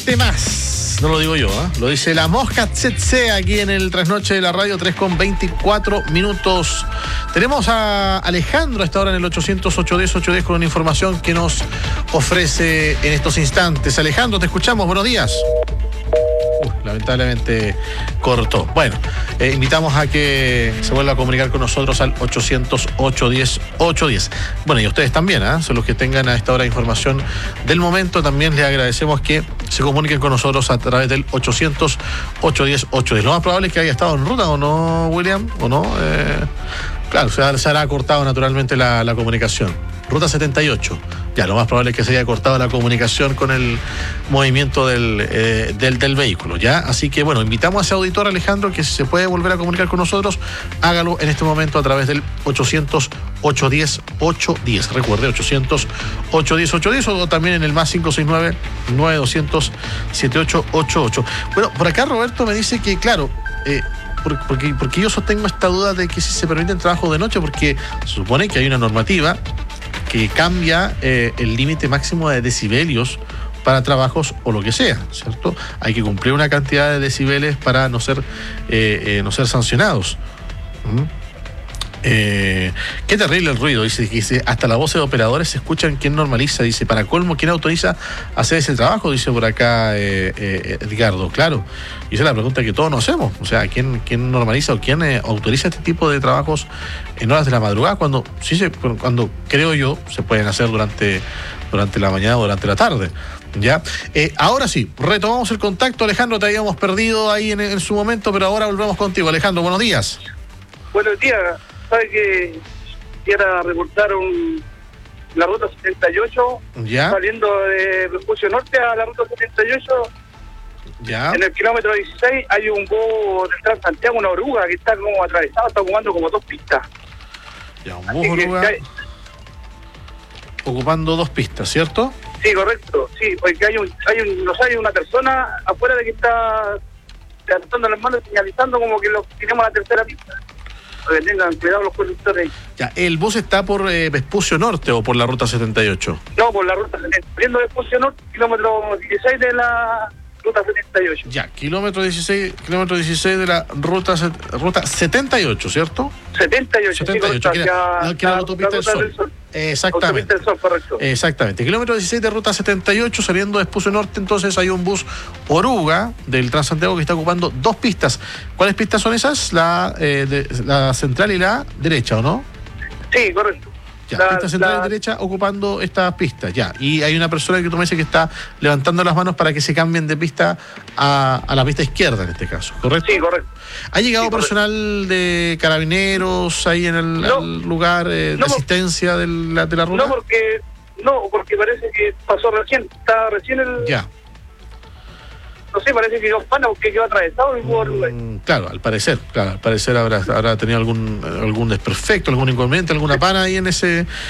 Temas. No lo digo yo, lo dice la Mosca Tsetse aquí en el Trasnoche de la Radio, 3:24. Tenemos a Alejandro a esta hora en el 800-810-810 con una información que nos ofrece en estos instantes. Alejandro, te escuchamos, buenos días. Lamentablemente cortó. Bueno, invitamos a que se vuelva a comunicar con nosotros al 800-810-810. Bueno, y ustedes también, son los que tengan a esta hora información del momento. También les agradecemos que se comuniquen con nosotros a través del 800-810-810. Lo más probable es que haya estado en ruta, ¿o no, William? ¿O no? Claro, se hará cortado naturalmente la comunicación. Ruta 78. Ya, lo más probable es que se haya cortado la comunicación con el movimiento del vehículo, ¿ya? Así que, bueno, invitamos a ese auditor, Alejandro, que si se puede volver a comunicar con nosotros, hágalo en este momento a través del 800-810-810. Recuerde, 800-810-810 o también en el más 569-9200-7888. Bueno, por acá Roberto me dice que, claro, porque yo sostengo esta duda de que si se permite el trabajo de noche, porque se supone que hay una normativa que cambia el límite máximo de decibelios para trabajos o lo que sea, ¿cierto? Hay que cumplir una cantidad de decibeles para no ser sancionados. Qué terrible el ruido, dice, hasta las voces de operadores se escuchan. ¿Quién normaliza? Dice, para colmo, ¿quién autoriza hacer ese trabajo? Dice por acá Edgardo. Claro, y esa es la pregunta que todos nos hacemos. O sea, ¿quién normaliza o quién autoriza este tipo de trabajos en horas de la madrugada cuando creo yo se pueden hacer durante la mañana o durante la tarde? ¿Ya? Ahora sí, retomamos el contacto. Alejandro, te habíamos perdido ahí en su momento, pero ahora volvemos contigo. Alejandro, buenos días. Buenos días. Sabe que quiera reportar la ruta 78, ¿ya? Saliendo de Vespucio Norte a la ruta 78, ¿ya? En el kilómetro 16 hay un bus del Transantiago, una oruga que está como atravesada, está ocupando como 2 pistas. Ya, un bus oruga ocupando 2 pistas, ¿cierto? Sí, correcto, sí, porque hay una persona afuera de que está levantando las manos, señalizando como que tenemos la tercera pista. Que tengan cuidado los conductores. Ya, ¿el bus está por Vespucio Norte o por la ruta 78? No, por la ruta 78. Saliendo de Vespucio Norte, kilómetro 16 de la ruta 78. Ya, kilómetro 16 de la ruta 78, ¿cierto? 78, que era la autopista del Sol. Exactamente. Autopista del Sol, correcto. Exactamente. Kilómetro 16 de ruta 78, saliendo de Vespucio Norte, entonces hay un bus oruga del Transantiago que está ocupando 2 pistas. ¿Cuáles pistas son esas? La central y la derecha, ¿o no? Sí, correcto. Ya, pista central y derecha ocupando estas pistas, ya. Y hay una persona que tú me dices que está levantando las manos para que se cambien de pista a la pista izquierda en este caso, ¿correcto? Sí, correcto. ¿Ha llegado personal de carabineros ahí en el lugar de asistencia de la ruta? No, porque parece que pasó recién, está recién el... Ya. No sé, parece que dos panas que quedó atravesado y hubo... Claro, al parecer habrá tenido algún desperfecto, algún inconveniente, alguna pana ahí en ese